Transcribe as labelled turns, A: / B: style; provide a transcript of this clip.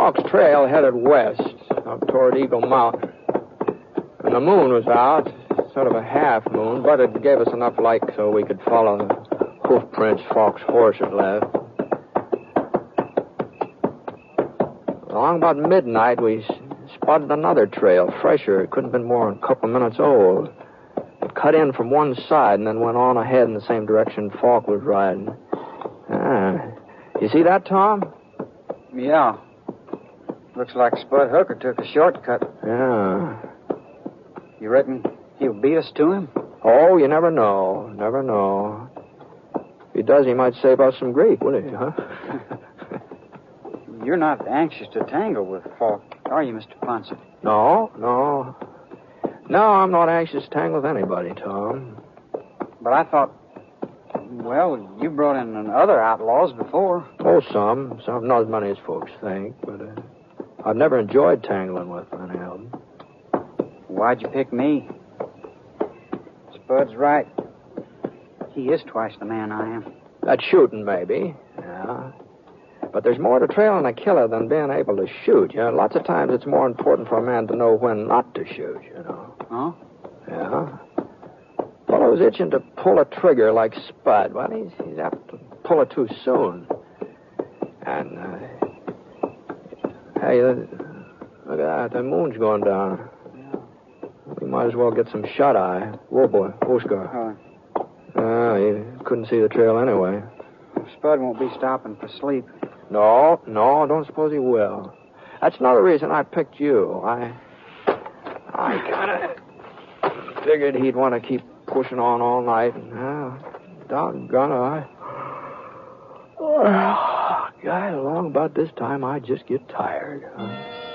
A: Falk's trail headed west up toward Eagle Mountain. And the moon was out, sort of a half moon, but it gave us enough light so we could follow the hoof prints Falk's horse had left. Along about midnight, we spotted another trail, fresher. It couldn't have been more than a couple minutes old. It cut in from one side and then went on ahead in the same direction Falk was riding. You see that, Tom?
B: Yeah. Looks like Spud Hooker took a shortcut.
A: Yeah.
B: You reckon he'll beat us to him?
A: Oh, you never know. Never know. If he does, he might save us some grief, will he, huh?
B: You're not anxious to tangle with Falk, are you, Mr. Ponson?
A: No. No, I'm not anxious to tangle with anybody, Tom.
B: But I thought, well, you brought in other outlaws before.
A: Oh, some. Not as many as folks think, but I've never enjoyed tangling with any of them.
B: Why'd you pick me? Spud's right. He is twice the man I am.
A: That's shooting, maybe. Yeah. But there's more to trailing a killer than being able to shoot. You know, lots of times it's more important for a man to know when not to shoot, you know.
B: Huh?
A: Yeah. Fellow's itching to pull a trigger like Spud. Well, he's apt to pull it too soon. And, hey, look at that. The moon's going down.
B: Yeah.
A: We might as well get some shut-eye. Whoa, boy. Oscar. You couldn't see the trail anyway.
B: Spud won't be stopping for sleep.
A: No, don't suppose he will. That's another reason I picked you. I kind of figured he'd want to keep pushing on all night. And, doggone it, God, along about this time, I just get tired. Huh?